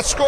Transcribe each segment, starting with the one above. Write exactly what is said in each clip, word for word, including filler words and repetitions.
Vasco!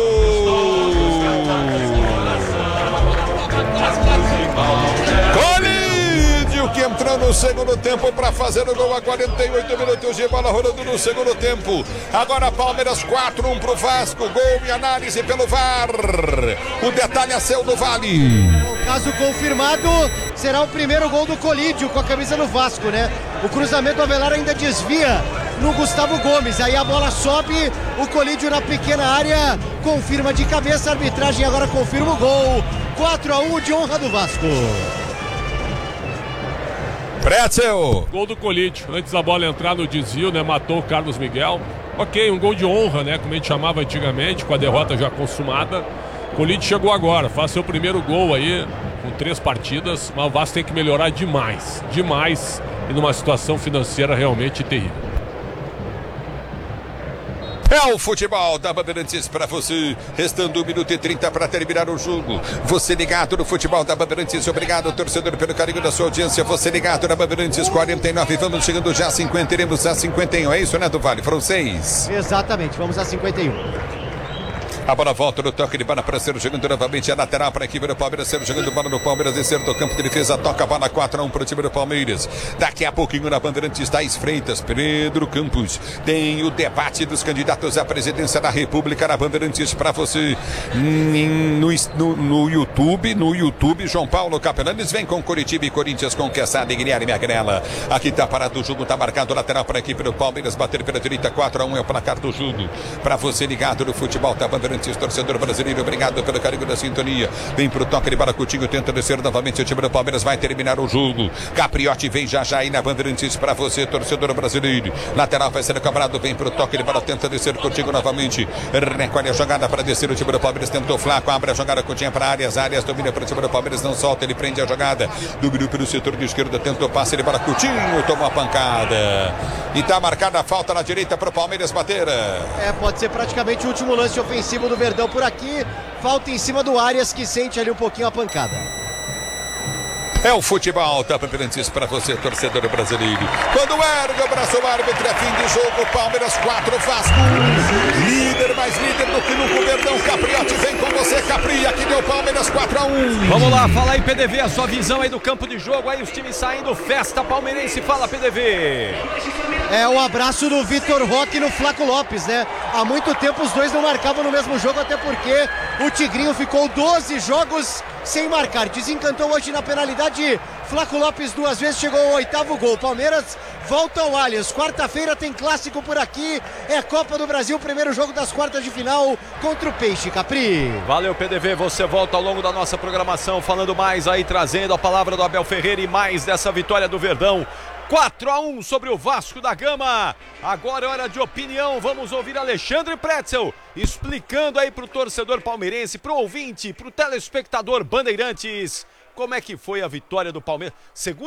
Colídio que entrou no segundo tempo para fazer o gol a quarenta e oito minutos de bola rolando no segundo tempo. Agora Palmeiras quatro a um pro Vasco. Gol e análise pelo V A R. O detalhe é seu do Vale. O caso confirmado será o primeiro gol do Colídio com a camisa no Vasco, né? O cruzamento do Avelar ainda desvia no Gustavo Gomes. Aí a bola sobe, o Colídio na pequena área confirma de cabeça. A arbitragem agora confirma o gol. quatro a um de honra do Vasco. Pretzel. Gol do Colídio. Antes da bola entrar no desvio, né? Matou o Carlos Miguel. Ok, um gol de honra, né? Como a gente chamava antigamente, com a derrota já consumada. Colídio chegou agora, faz seu primeiro gol aí, com três partidas, mas o Vasco tem que melhorar demais, demais, e numa situação financeira realmente terrível. É o futebol da Bandeirantes para você, restando um minuto e trinta para terminar o jogo. Você ligado no futebol da Bandeirantes, obrigado torcedor pelo carinho da sua audiência. Você ligado na Bandeirantes quarenta e nove, vamos chegando já a cinquenta, iremos a cinquenta e um, é isso, né, do Vale? Foram seis. Exatamente, vamos a cinquenta e um. A bola volta no toque de bola para ser jogando novamente a lateral para a equipe do Palmeiras, ser jogando bola no Palmeiras, descer do campo de defesa, toca a bola quatro a um para o time do Palmeiras. Daqui a pouquinho na Bandeirantes, Thaís Freitas, Pedro Campos, tem o debate dos candidatos à presidência da República na Bandeirantes para você no, no, no YouTube, no YouTube, João Paulo Capelanes vem com Coritiba e Corinthians com Quesada e Guilherme Agrela. Aqui tá parado o jogo, tá marcado lateral para a equipe do Palmeiras, bater pela direita, quatro a um é o placar do jogo. Para você ligado no futebol da Bandeirantes, torcedor brasileiro, obrigado pelo carinho da sintonia. Vem pro toque de bola, Coutinho tenta descer novamente, o time do Palmeiras vai terminar o jogo. Capriotti vem já já aí na Bandeirantes para você, torcedor brasileiro. Lateral vai ser cobrado, vem pro toque de bola, tenta descer, Coutinho novamente. Recolhe a jogada para descer, o time do Palmeiras tentou Flaco, abre a jogada, Coutinho para áreas, áreas, domina para o time do Palmeiras, não solta, ele prende a jogada. Dominou pelo setor de esquerda, tentou passe, ele para Coutinho, tomou a pancada. E tá marcada a falta na direita para o Palmeiras bater. É, pode ser praticamente o último lance ofensivo do Verdão por aqui. Falta em cima do Arias, que sente ali um pouquinho a pancada. É o futebol da Bandeirantes para você, torcedor brasileiro. Quando ergue o braço, o árbitro, é fim de jogo. Palmeiras quatro, Vasco líder, mais líder do que nunca. O Verdão, Capriotti vem com você, Capri. Aqui deu Palmeiras quatro a um. Vamos lá, fala aí, P D V, a sua visão aí do campo de jogo. Aí os times saindo, festa palmeirense. Fala, P D V. É o abraço do Vitor Roque no Flaco Lopes, né? Há muito tempo os dois não marcavam no mesmo jogo, até porque o Tigrinho ficou doze jogos sem marcar. Desencantou hoje na penalidade. Flaco Lopes duas vezes, chegou ao oitavo gol. Palmeiras volta ao Allianz. Quarta-feira tem clássico por aqui. É Copa do Brasil, primeiro jogo das quartas de final contra o Peixe, Capri. Valeu, P D V. Você volta ao longo da nossa programação, falando mais aí, trazendo a palavra do Abel Ferreira e mais dessa vitória do Verdão. quatro a um sobre o Vasco da Gama. Agora é hora de opinião. Vamos ouvir Alexandre Pretzel explicando aí pro torcedor palmeirense, pro ouvinte, pro telespectador Bandeirantes, como é que foi a vitória do Palmeiras. Segundo